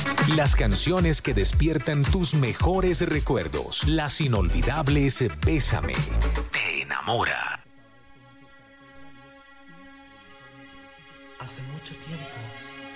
Las canciones que despiertan tus mejores recuerdos. Las inolvidables Bésame. Te enamora. Hace mucho tiempo